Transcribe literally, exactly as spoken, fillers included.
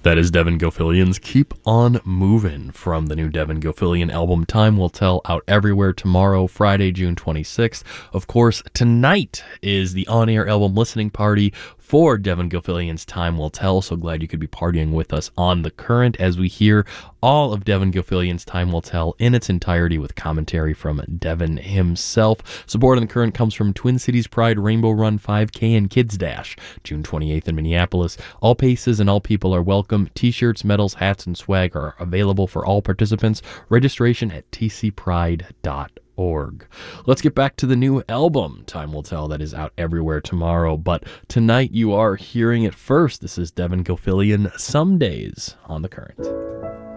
That is Devin Gilfillian's Keep On Movin' from the new Devin Gilfillian album Time Will Tell, out everywhere tomorrow, Friday, June twenty-sixth. Of course, tonight is the on-air album listening party for Devin Gilfillian's Time Will Tell. So glad you could be partying with us on The Current as we hear all of Devin Gilfillian's Time Will Tell in its entirety with commentary from Devin himself. Support on The Current comes from Twin Cities Pride Rainbow Run five K and Kids Dash, June twenty-eighth in Minneapolis. All paces and all people are welcome. T-shirts, medals, hats, and swag are available for all participants. Registration at t c pride dot org. Let's get back to the new album, Time Will Tell, that is out everywhere tomorrow. But tonight you are hearing it first. This is Devin Gilfillian, Some Days on The Current.